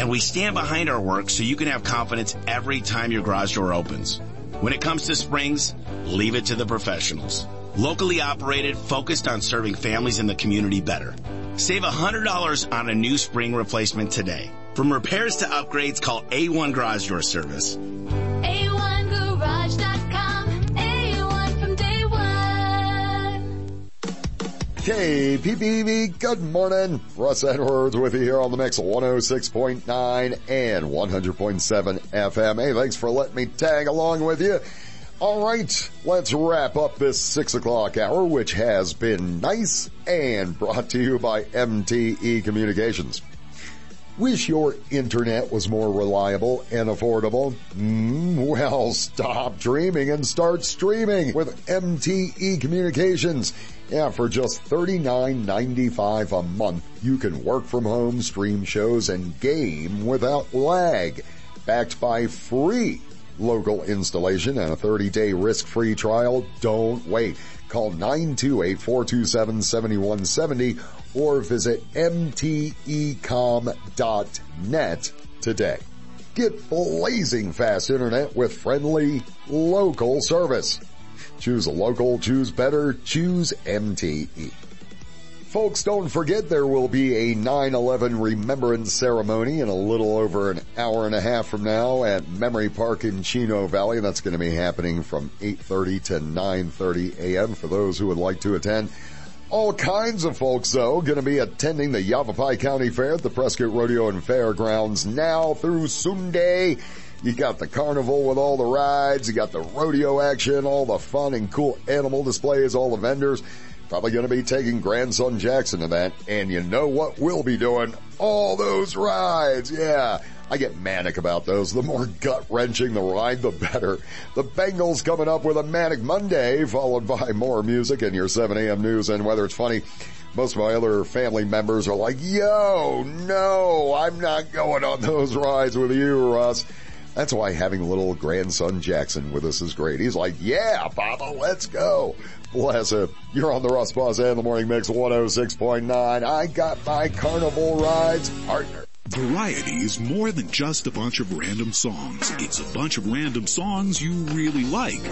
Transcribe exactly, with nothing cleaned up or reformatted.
And we stand behind our work so you can have confidence every time your garage door opens. When it comes to springs, leave it to the professionals. Locally operated, focused on serving families in the community better. Save one hundred dollars on a new spring replacement today. From repairs to upgrades, call A one Garage Door Service. A one garage dot com. A one from day one. K P P V, good morning. Russ Edwards with you here on the Mix, one oh six point nine and one hundred point seven F M. Hey, thanks for letting me tag along with you. All right, let's wrap up this six o'clock hour, which has been nice and brought to you by M T E Communications. Wish your internet was more reliable and affordable? Mm, well, stop dreaming and start streaming with M T E Communications. Yeah, for just thirty-nine ninety-five a month, you can work from home, stream shows, and game without lag. Backed by free local installation and a thirty-day risk-free trial. Don't wait. Call nine two eight, four two seven, seven one seven zero or visit M T E com dot net today. Get blazing fast internet with friendly local service. Choose a local, choose better, choose M T E. Folks, don't forget there will be a nine eleven remembrance ceremony in a little over an hour and a half from now at Memory Park in Chino Valley. That's going to be happening from eight thirty to nine thirty a.m. for those who would like to attend. All kinds of folks, though, going to be attending the Yavapai County Fair at the Prescott Rodeo and Fairgrounds now through Sunday. You got the carnival with all the rides. You got the rodeo action, all the fun and cool animal displays, all the vendors. Probably going to be taking grandson Jackson to that. And you know what we'll be doing? All those rides. Yeah. I get manic about those. The more gut-wrenching the ride, the better. The Bengals coming up with a Manic Monday, followed by more music and your seven a.m. news. And whether it's funny, most of my other family members are like, yo, no, I'm not going on those rides with you, Russ. That's why having little grandson Jackson with us is great. He's like, yeah, Papa, let's go. Bless him. You're on the Russ Boss and the Morning Mix one oh six point nine. I got my carnival rides partner. Variety is more than just a bunch of random songs. It's a bunch of random songs you really like.